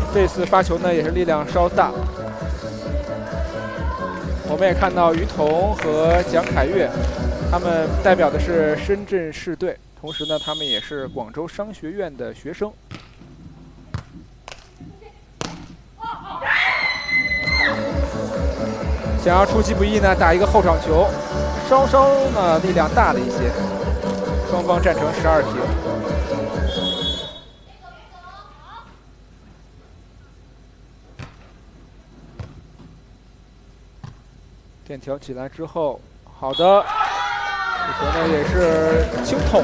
这次发球呢也是力量稍大。我们也看到于彤和蒋凯越，他们代表的是深圳市队，同时呢，他们也是广州商学院的学生。想要出其不意呢，打一个后场球，稍稍呢力量大了一些。双方战成12平。垫条起来之后，好的，这球呢也是轻捅。